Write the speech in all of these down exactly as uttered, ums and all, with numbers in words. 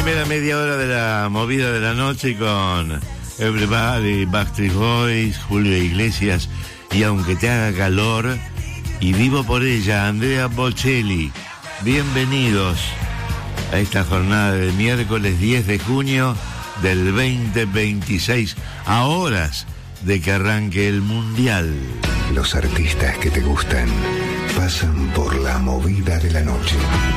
Primera media hora de la movida de la noche con Everybody, Backstreet Boys, Julio Iglesias y Aunque te haga calor, y Vivo por ella, Andrea Bocelli. Bienvenidos a esta jornada de miércoles diez de junio del veinte veintiséis, a horas de que arranque el Mundial. Los artistas que te gustan pasan por la movida de la noche.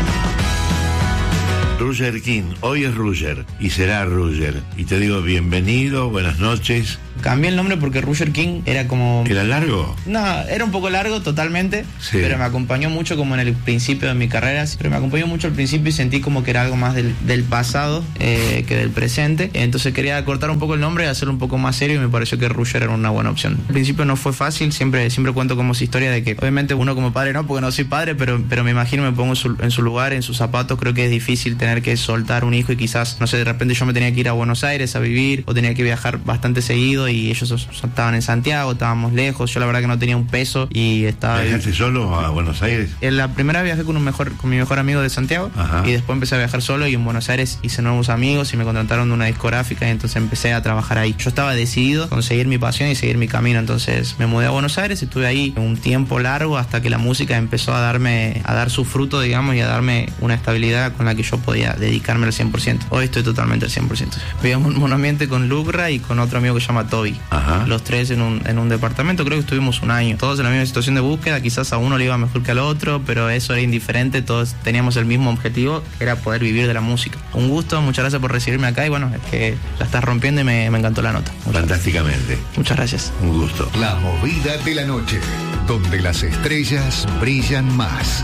Roger King, hoy es Roger y será Roger. Y te digo bienvenido, buenas noches. Cambié el nombre porque Roger King era como... ¿Era largo? No, era un poco largo totalmente, sí. Pero me acompañó mucho como en el principio de mi carrera, pero me acompañó mucho al principio y sentí como que era algo más del, del pasado eh, que del presente. Entonces quería cortar un poco el nombre y hacerlo un poco más serio y me pareció que Roger era una buena opción. Al principio no fue fácil, siempre, siempre cuento como esa historia de que obviamente uno como padre no, porque no soy padre, pero, pero me imagino, me pongo en su, en su lugar, en sus zapatos. Creo que es difícil tener que soltar un hijo y quizás, no sé, de repente yo me tenía que ir a Buenos Aires a vivir o tenía que viajar bastante seguido y ellos estaban en Santiago, estábamos lejos, yo la verdad que no tenía un peso y estaba... ¿Viajaste solo a Buenos Aires? En la primera viajé con un mejor, con mi mejor amigo de Santiago. Ajá. Y después empecé a viajar solo y en Buenos Aires hice nuevos amigos y me contrataron de una discográfica y entonces empecé a trabajar ahí. Yo estaba decidido a conseguir mi pasión y seguir mi camino, entonces me mudé a Buenos Aires y estuve ahí un tiempo largo hasta que la música empezó a darme, a dar su fruto, digamos, y a darme una estabilidad con la que yo podía dedicarme al cien por ciento. Hoy estoy totalmente al cien por ciento. Vivíamos en un monoambiente con Lucra y con otro amigo que se llama Toby. Ajá. Los tres en un, en un departamento, creo que estuvimos un año. Todos en la misma situación de búsqueda, quizás a uno le iba mejor que al otro, pero eso era indiferente, todos teníamos el mismo objetivo, que era poder vivir de la música. Un gusto, muchas gracias por recibirme acá y bueno, es que la estás rompiendo y me, me encantó la nota. Muchas Fantásticamente. Gracias. Muchas gracias. Un gusto. La movida de la noche, donde las estrellas brillan más.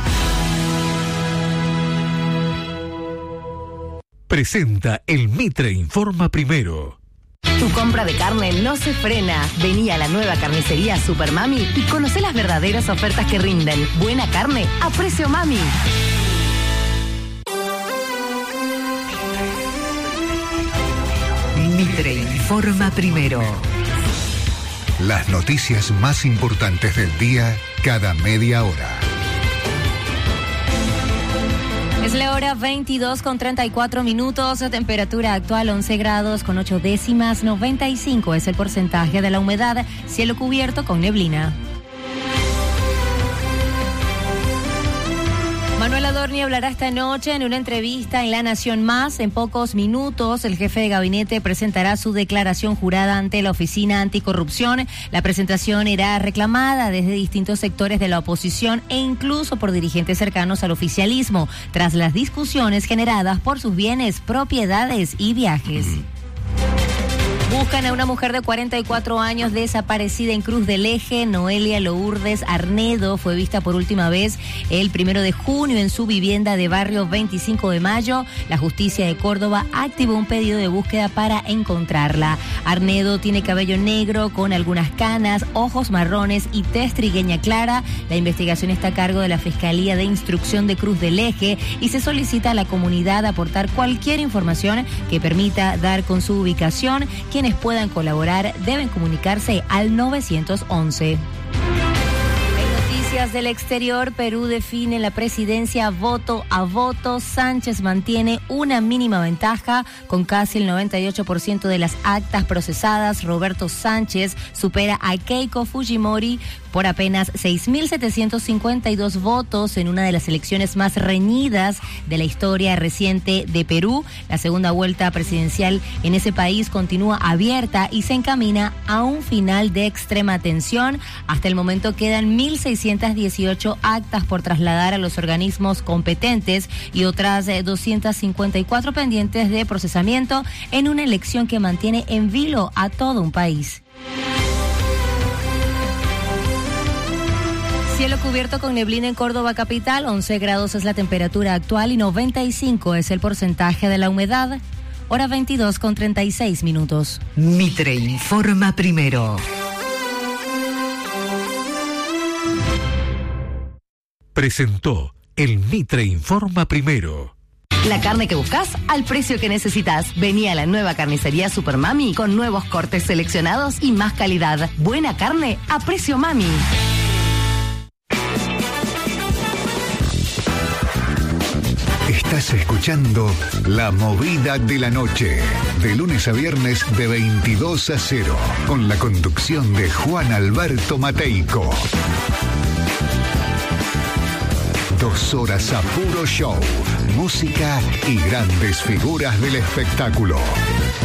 Presenta el Mitre Informa Primero. Tu compra de carne no se frena. Vení a la nueva carnicería Super Mami y conocé las verdaderas ofertas que rinden. Buena carne a precio mami. Mitre Informa Primero. Las noticias más importantes del día cada media hora. Es la hora veintidós con treinta y cuatro minutos, temperatura actual once grados con ocho décimas, noventa y cinco es el porcentaje de la humedad, cielo cubierto con neblina. Manuel Adorni hablará esta noche en una entrevista en La Nación Más. En pocos minutos, el jefe de gabinete presentará su declaración jurada ante la Oficina Anticorrupción. La presentación era reclamada desde distintos sectores de la oposición e incluso por dirigentes cercanos al oficialismo, tras las discusiones generadas por sus bienes, propiedades y viajes. Buscan a una mujer de cuarenta y cuatro años desaparecida en Cruz del Eje. Noelia Lourdes Arnedo fue vista por última vez el primero de junio en su vivienda de barrio veinticinco de mayo. La justicia de Córdoba activó un pedido de búsqueda para encontrarla. Arnedo tiene cabello negro con algunas canas, ojos marrones y tez trigueña clara. La investigación está a cargo de la Fiscalía de Instrucción de Cruz del Eje y se solicita a la comunidad aportar cualquier información que permita dar con su ubicación. Quienes puedan colaborar deben comunicarse al nueve once. Noticias del exterior, Perú define la presidencia voto a voto. Sánchez mantiene una mínima ventaja con casi el noventa y ocho por ciento de las actas procesadas. Roberto Sánchez supera a Keiko Fujimori por apenas seis mil setecientos cincuenta y dos votos en una de las elecciones más reñidas de la historia reciente de Perú. La segunda vuelta presidencial en ese país continúa abierta y se encamina a un final de extrema tensión. Hasta el momento quedan mil seiscientas dieciocho actas por trasladar a los organismos competentes y otras doscientas cincuenta y cuatro pendientes de procesamiento en una elección que mantiene en vilo a todo un país. Cielo cubierto con neblina en Córdoba capital, once grados es la temperatura actual y noventa y cinco es el porcentaje de la humedad. Hora veintidós con treinta y seis minutos. Mitre Informa Primero. Presentó el Mitre Informa Primero. La carne que buscas al precio que necesitas. Vení a la nueva carnicería Super Mami con nuevos cortes seleccionados y más calidad. Buena carne a precio mami. Estás Estás escuchando La Movida de la Noche, de lunes a viernes de veintidós a cero, con la conducción de Juan Alberto Mateico. Dos horas a puro show, música y grandes figuras del espectáculo.